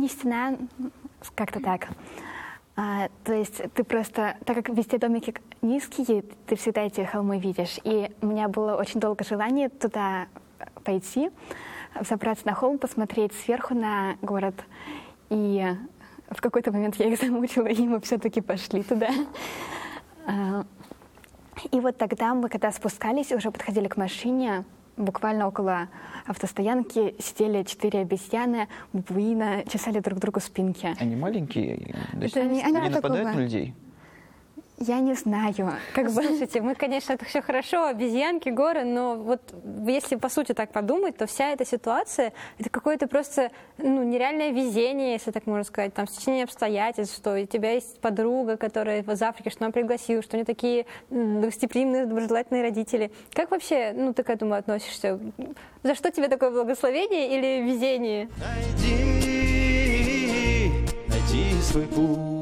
не стена, как-то так. То есть ты просто, так как везде домики низкие, ты всегда эти холмы видишь. И у меня было очень долго желание туда пойти, забраться на холм, посмотреть сверху на город. И в какой-то момент я их замучила, и мы все-таки пошли туда. И вот тогда мы, когда спускались, уже подходили к машине, буквально около автостоянки сидели 4 обезьяны, бабуина, чесали друг другу спинки. Они маленькие? Они нападают такого. на людей? Я не знаю. Слушайте, мы, конечно, это все хорошо, обезьянки, горы, но вот если по сути так подумать, то вся эта ситуация — это какое-то просто нереальное везение, если так можно сказать, там стечение обстоятельств, что у тебя есть подруга, которая из Африки, что она пригласила, что они такие гостеприимные, доброжелательные родители. Как вообще, ты к этому относишься? За что тебе такое благословение или везение? Найди свой путь.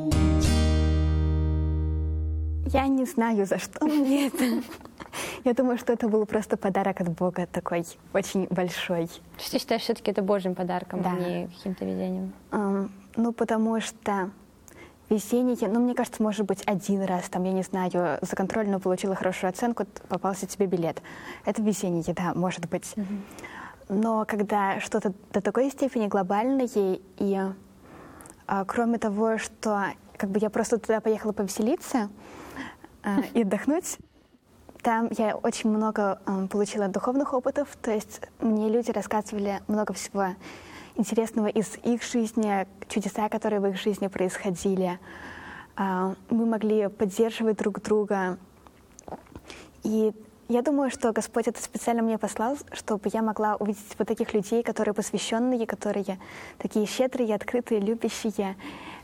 Я не знаю, за что мне это. Я думаю, что это был просто подарок от Бога, такой очень большой. Ты считаешь, все-таки это Божьим подарком, Да. а не каким-то везением? Потому что везение, мне кажется, может быть, один раз, там, я не знаю, за контрольную получила хорошую оценку, попался тебе билет. Это везение, да, может быть. Но когда что-то до такой степени глобальное, и кроме того, что я просто туда поехала повеселиться и отдохнуть, там я очень много получила духовных опытов, то есть мне люди рассказывали много всего интересного из их жизни, чудеса, которые в их жизни происходили. Мы могли поддерживать друг друга. И я думаю, что Господь это специально мне послал, чтобы я могла увидеть вот таких людей, которые посвященные, которые такие щедрые, открытые, любящие.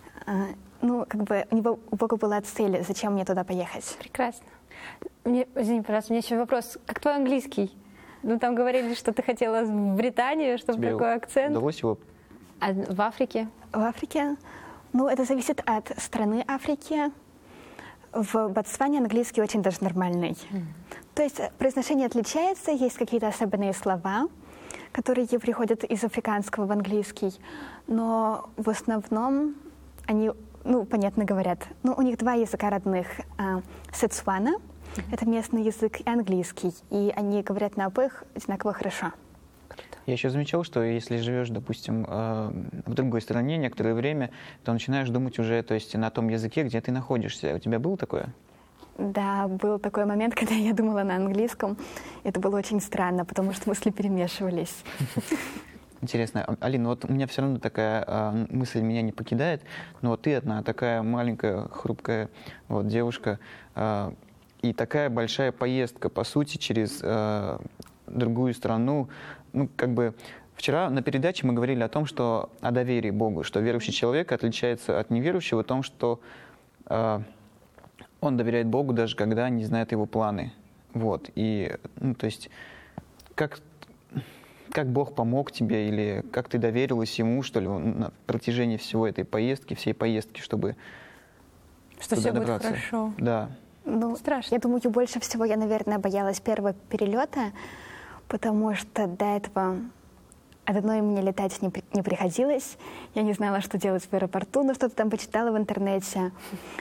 У Бога была цель, зачем мне туда поехать. Прекрасно. Извини, пожалуйста, у меня еще вопрос. Как твой английский? Там говорили, что ты хотела в Британию, чтобы Тебе такой акцент. удалось его? А в Африке? В Африке? Это зависит от страны Африки. В Ботсване английский очень даже нормальный. То есть произношение отличается, есть какие-то особенные слова, которые приходят из африканского в английский, но в основном они, понятно говорят. У них 2 языка родных. Сетсуана — это местный язык, и английский. И они говорят на обоих одинаково хорошо. Я еще замечал, что если живешь, допустим, в другой стране некоторое время, то начинаешь думать уже, то есть на том языке, где ты находишься. У тебя было такое? Да, был такой момент, когда я думала на английском. Это было очень странно, потому что мысли перемешивались. Интересно. Алина, у меня все равно такая мысль меня не покидает, но ты одна такая маленькая, хрупкая девушка, и такая большая поездка, по сути, через другую страну. Вчера на передаче мы говорили о том, что о доверии Богу, что верующий человек отличается от неверующего в том, что он доверяет Богу, даже когда не знает его планы. И, то есть, как Бог помог тебе, или как ты доверилась Ему, что ли, на протяжении всей поездки, чтобы что туда все добраться? Будет хорошо. Да. Страшно. Я думаю, больше всего я, наверное, боялась первого перелета, потому что до этого от одной мне летать не приходилось. Я не знала, что делать в аэропорту, но что-то там почитала в интернете.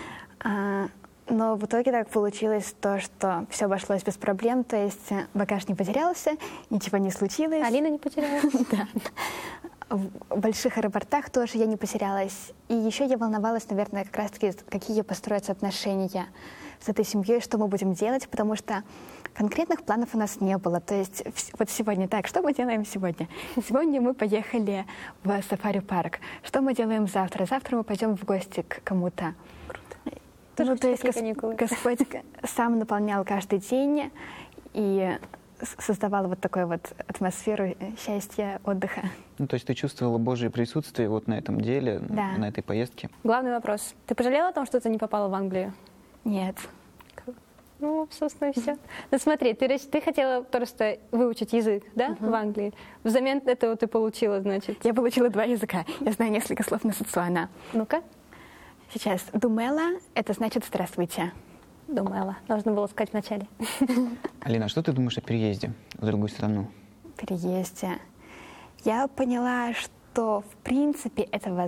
Но в итоге так получилось то, что все обошлось без проблем, то есть багаж не потерялся, ничего не случилось. Алина не потерялась? Да. В больших аэропортах тоже я не потерялась. И еще я волновалась, наверное, как раз-таки, какие построятся отношения с этой семьей, что мы будем делать, потому что конкретных планов у нас не было. То есть вот сегодня так, что мы делаем сегодня? Сегодня мы поехали в сафари-парк. Что мы делаем завтра? Завтра мы пойдем в гости к кому-то. То есть Господь сам наполнял каждый день и создавал такую атмосферу счастья, отдыха. То есть ты чувствовала Божье присутствие на этом деле, да. На этой поездке? Главный вопрос. Ты пожалела о том, что ты не попала в Англию? Нет. Собственно, и все. Смотри, ты хотела просто выучить язык, да, в Англии? Взамен этого ты получила, значит? Я получила 2 языка. Я знаю несколько слов на Сетсуана. Ну-ка. Сейчас. Думела — это значит «здравствуйте». Думала. Нужно было сказать вначале. Алина, что ты думаешь о переезде в другую страну? Переезде. Я поняла, что в принципе это